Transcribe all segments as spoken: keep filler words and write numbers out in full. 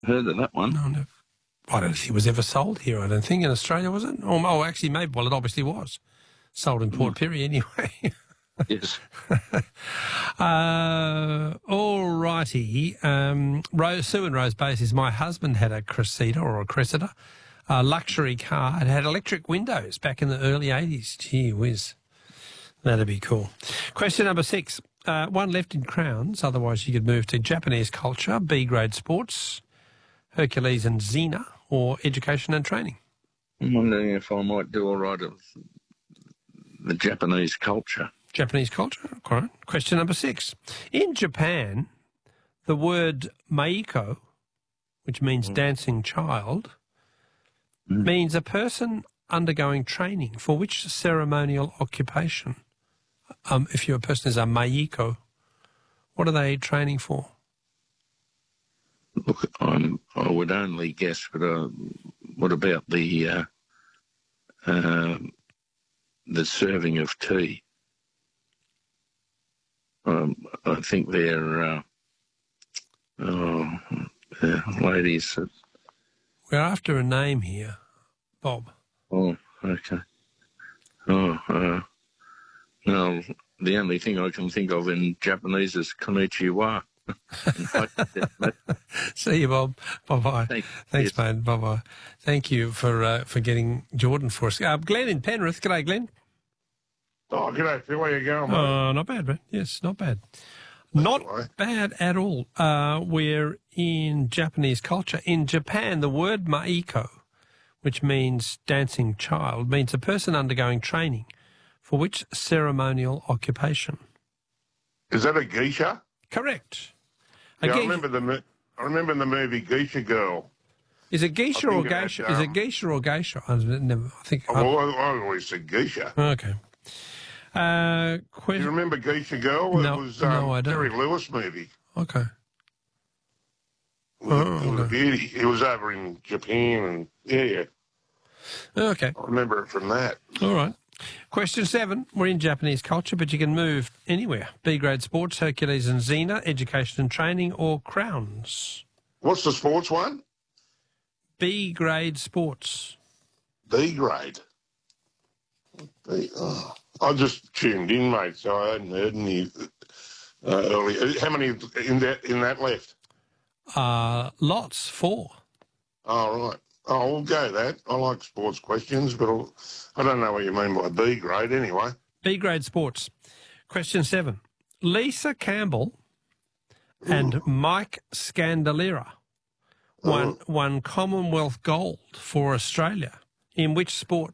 Heard of that one? No, no. I don't think it was ever sold here, I don't think. In Australia, was it? Oh, oh actually, maybe. Well, it obviously was. Sold in Port mm. Pirie anyway. Yes. uh, all righty. Um, Rose, Sue and Rose Bay says, my husband had a Cressida or a Cressida, a luxury car. It had electric windows back in the early eighties. Gee whiz. That'd be cool. Question number six. Uh, one left in Crowns, otherwise you could move to Japanese culture, B-grade sports, Hercules and Xena, or education and training. I'm wondering if I might do all right with the Japanese culture. Japanese culture, all right. Question number six. In Japan, the word maiko, which means mm. dancing child, mm. means a person undergoing training for which ceremonial occupation? Um, if your person is a maiko, what are they training for? Look, I'm, I would only guess, but uh, what about the uh, uh, the serving of tea? Um, I think they're uh, oh, uh, ladies. Uh, We're after a name here, Bob. Oh, okay. Oh, uh, no, the only thing I can think of in Japanese is konnichiwa. See you, Bob. Bye-bye. Thanks, Thanks yes. mate. Bye-bye. Thank you for uh, for getting Jordan for us. Uh, Glenn in Penrith. G'day, Glenn. Oh, g'day, Phil. Where you going, mate? Uh, not bad, man. Yes, not bad. Not bad at all. Uh, we're in Japanese culture. In Japan, the word maiko, which means dancing child, means a person undergoing training for which ceremonial occupation? Is that a geisha? Correct. A Yeah, ge- I remember the I remember the movie Geisha Girl. Is it geisha or geisha? Had, um, Is it geisha or geisha? I never. I think. Oh, well, I, I always said geisha. Okay. Uh, Do you remember Geisha Girl? No, it was um, no, I don't. Terry Lewis movie. Okay. It was, Oh, it was okay. a beauty. It was over in Japan, and yeah, yeah. Okay. I remember it from that. All right. Question seven. We're in Japanese culture, but you can move anywhere. B-grade sports, Hercules and Xena, education and training, or crowns. What's the sports one? B-grade sports. B grade. B, oh. I just tuned in, mate, so I hadn't heard any uh, early. How many in that in that left? Uh, lots. Four. Oh, right. Oh, we'll go that. I like sports questions, but I'll, I don't know what you mean by B grade anyway. B-grade sports. Question seven. Lisa Campbell and Ooh. Mike Scandalera won, Oh. won Commonwealth gold for Australia. In which sport?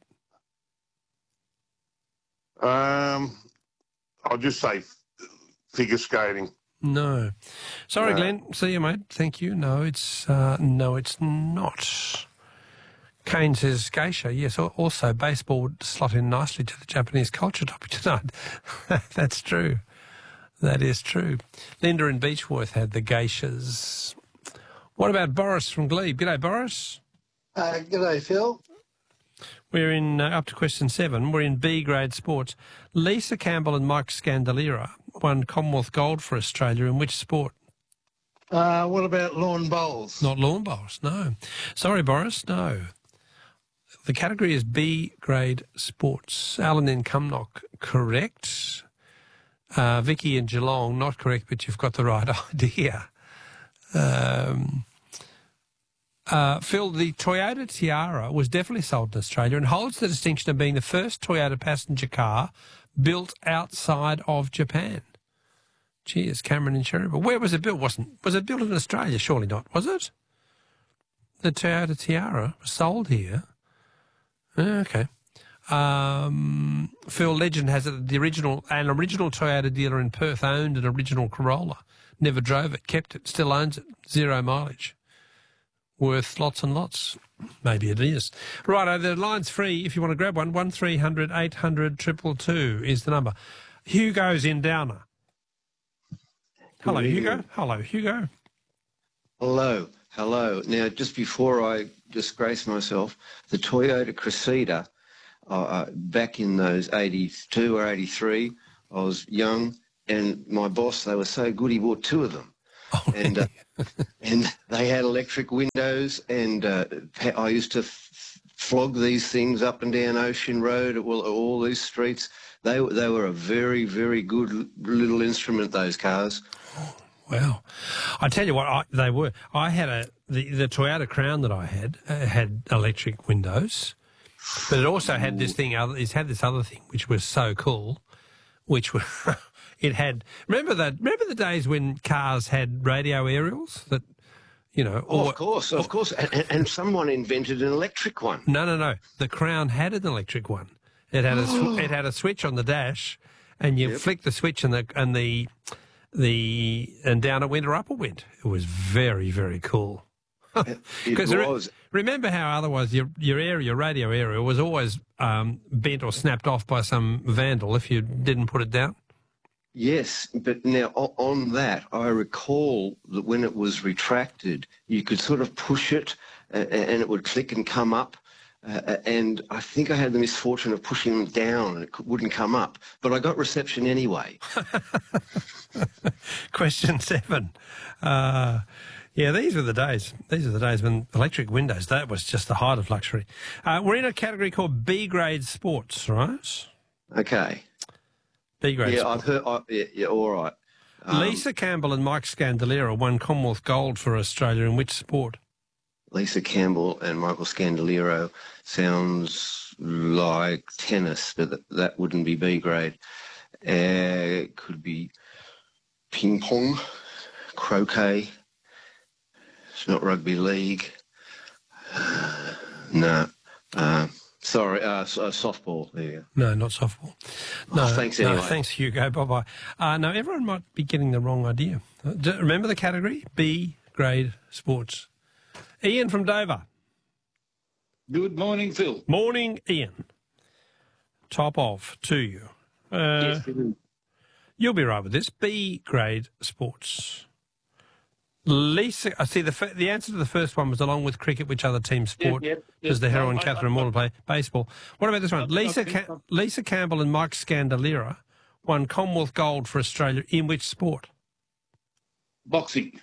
Um, I'll just say f- figure skating. No. Sorry, No. Glenn. See you, mate. Thank you. No, it's uh, no, it's not. Kane says geisha. Yes, al- also baseball would slot in nicely to the Japanese culture topic tonight. That's true. That is true. Linda in Beechworth had the geishas. What about Boris from Glebe? G'day, Boris. Uh, g'day, Phil. We're in uh, up to question seven. We're in B-grade sports. Lisa Campbell and Mike Scandalera won Commonwealth gold for Australia in which sport? Uh, what about lawn bowls? Not lawn bowls, no. Sorry, Boris, no. The category is B-grade sports. Alan in Cumnock, correct. Uh, Vicky in Geelong, not correct, but you've got the right idea. Um, uh, Phil, the Toyota Tiara was definitely sold in Australia and holds the distinction of being the first Toyota passenger car built outside of Japan. Cheers, Cameron in Cherrybrook. Where was it built? Wasn't was it built in Australia? Surely not, was it? The Toyota Tiara was sold here. Okay. Um, Phil, legend has it that the original, an original Toyota dealer in Perth owned an original Corolla. Never drove it, kept it, still owns it. Zero mileage. Worth lots and lots. Maybe it is. Righto, the line's free if you want to grab one. one three hundred eight hundred two two two is the number. Hugo's in Downer. Hello, Hugo. Hello, Hugo. Hello, hello. Now, just before I disgrace myself, the Toyota Cressida, uh, uh, back in those eighty-two or eighty-three, I was young, and my boss, they were so good, he bought two of them. Oh, and uh, and they had electric windows, and uh, I used to f- flog these things up and down Ocean Road, all, all these streets. They they were a very, very good little instrument, those cars. Wow. I tell you what, I, they were. I had a, the, the Toyota Crown that I had, uh, had electric windows, but it also had this thing, other, it had this other thing, which was so cool, which was, it had, remember that, remember the days when cars had radio aerials that, you know. Oh, or, of course, of course. And, and someone invented an electric one. No, no, no. The Crown had an electric one. It had a, sw- it had a switch on the dash, and you Yep. flick the switch and the, and the, the, and down it went or up it went. It was very, very cool. It Because was. remember how otherwise your your area, your radio area, was always um, bent or snapped off by some vandal if you didn't put it down? Yes, but now o- on that, I recall that when it was retracted, you could sort of push it uh, and it would click and come up. Uh, and I think I had the misfortune of pushing it down and it c- wouldn't come up. But I got reception anyway. Question seven. Uh, yeah, these were the days. These are the days when electric windows, that was just the height of luxury. Uh, we're in a category called B-grade sports, right? Okay. B-grade Yeah, sports. I've heard. I, yeah, yeah, all right. Um, Lisa Campbell and Mike Scandalera won Commonwealth Gold for Australia in which sport? Lisa Campbell and Michael Scandalero sounds like tennis, but that, that wouldn't be B grade. Uh, it could be ping pong, croquet. It's not rugby league. Uh, no. Uh, sorry, uh, s- uh, softball. There you go. No, not softball. No, Oh, thanks no, anyway. thanks, Hugo. Bye-bye. Uh, no, everyone might be getting the wrong idea. Uh, d- remember the category? B-grade sports. Ian from Dover. Good morning, Phil. Morning, Ian. Top off to you. Uh, Yes, Phil. You'll be right with this. B-grade sports. Lisa, I see the f- the answer to the first one was along with cricket, which other team sport Yep, yep, does the yep. heroine I- I- Catherine I- Morton play? Baseball. What about this one? I- I Lisa think Ca- I'm- Lisa Campbell and Mike Scandalera won Commonwealth Gold for Australia in which sport? Boxing.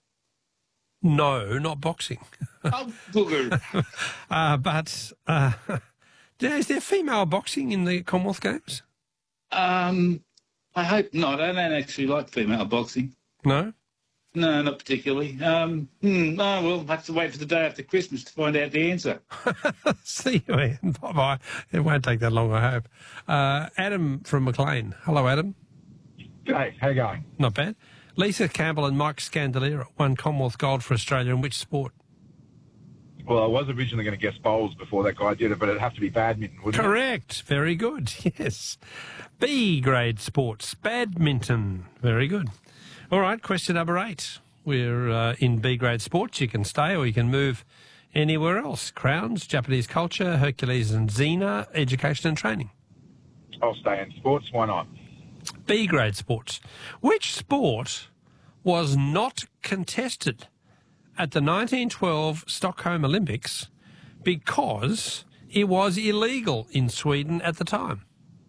No, not boxing. Oh, booger. Uh, but uh, is there female boxing in the Commonwealth Games? um, I hope not. I don't actually like female boxing. No? No, not particularly. Um, hmm, oh, well, have to wait for the day after Christmas to find out the answer. See you, Ian. Bye-bye. It won't take that long, I hope. Uh, Adam from Maclean. Hello, Adam. Hey, how you going? Not bad. Lisa Campbell and Mike Scandalera won Commonwealth Gold for Australia in which sport? Well, I was originally going to guess bowls before that guy did it, but it'd have to be badminton, wouldn't Correct. Very good. Yes. B grade sports. Badminton. Very good. All right. Question number eight. We're uh, in B grade sports. You can stay or you can move anywhere else. Crowns, Japanese culture, Hercules and Xena, education and training. it? I'll stay in sports. Why not? B grade sports. Which sport was not contested at the nineteen twelve Stockholm Olympics because it was illegal in Sweden at the time?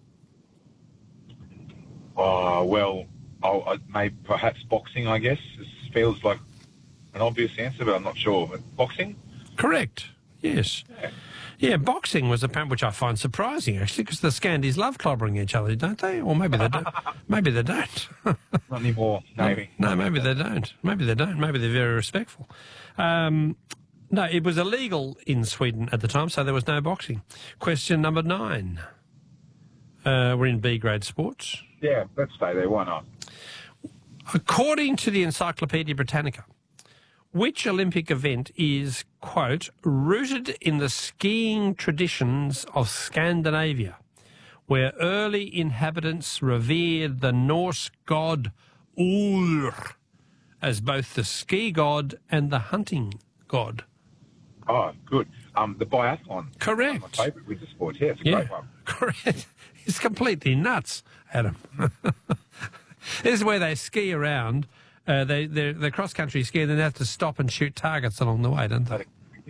Oh, well, I'll, I may perhaps boxing, I guess. It feels like an obvious answer, but I'm not sure. But boxing? Correct. Yes. Yeah. Yeah, boxing was a point which I find surprising, actually, because the Scandies love clobbering each other, don't they? Or maybe they don't. Maybe they don't. Not anymore, maybe. No, maybe they don't. Maybe they don't. Maybe they're very respectful. Um, no, it was illegal in Sweden at the time, so there was no boxing. Question number nine. Uh, we're in B grade sports. Yeah, let's stay there. Why not? According to the Encyclopaedia Britannica, which Olympic event is, quote, rooted in the skiing traditions of Scandinavia, where early inhabitants revered the Norse god Ulr as both the ski god and the hunting god? Oh, good. Um, the biathlon. Correct. My favourite winter sport. Yeah, it's a Yeah, great one. correct. It's completely nuts, Adam. This is where they ski around. Uh, they, they're, they're cross-country ski, and then they have to stop and shoot targets along the way, don't they?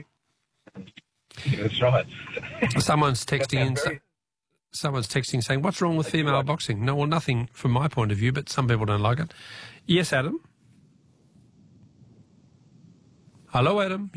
Yeah, that's right. Someone's texting in. very- so- Someone's texting saying, "What's wrong with female boxing?" No, well, nothing from my point of view, but some people don't like it. Yes, Adam. Hello, Adam.